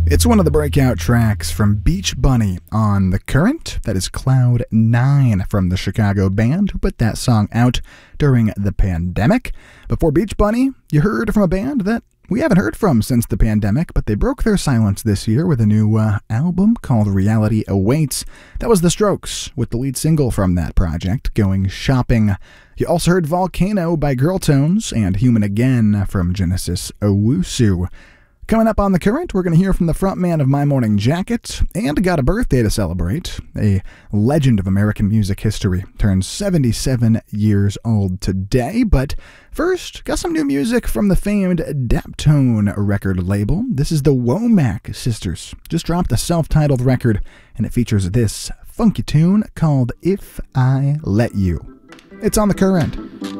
It's one of the breakout tracks from Beach Bunny on The Current. That is Cloud 9 from the Chicago band who put that song out during the pandemic. Before Beach Bunny, you heard from a band that we haven't heard from since the pandemic, but they broke their silence this year with a new album called Reality Awaits. That was The Strokes, with the lead single from that project, Going Shopping. You also heard Volcano by Girltones and Human Again from Genesis Owusu. Coming up on The Current, we're going to hear from the frontman of My Morning Jacket, and got a birthday to celebrate. A legend of American music history turns 77 years old today, but first, got some new music from the famed Daptone record label. This is the Womack Sisters. Just dropped a self-titled record, and it features this funky tune called If I Let You. It's on The Current.